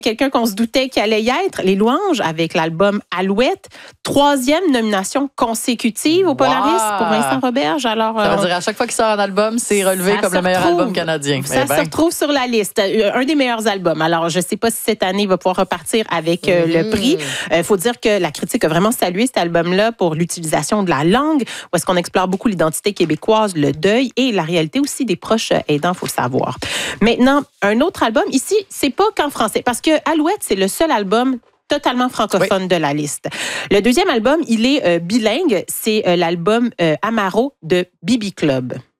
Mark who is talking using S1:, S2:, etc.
S1: Quelqu'un qu'on se doutait qu'il allait y être, Les Louanges avec l'album Alouette. 3e nomination consécutive au Polaris pour Vincent Roberge. Alors,
S2: ça veut dire à chaque fois qu'il sort un album, c'est relevé comme le meilleur album canadien.
S1: Ça se retrouve sur la liste. Un des meilleurs albums. Alors, je ne sais pas si cette année, il va pouvoir repartir avec le prix. Il faut dire que la critique a vraiment salué cet album-là pour l'utilisation de la langue, où est-ce qu'on explore beaucoup l'identité québécoise, le deuil et la réalité aussi des proches aidants, il faut le savoir. Maintenant, un autre album, ici, c'est pas qu'en français, parce que Alouette, c'est le seul album totalement francophone de la liste. Le deuxième album, il est bilingue. C'est l'album Amaro de Bibi Club.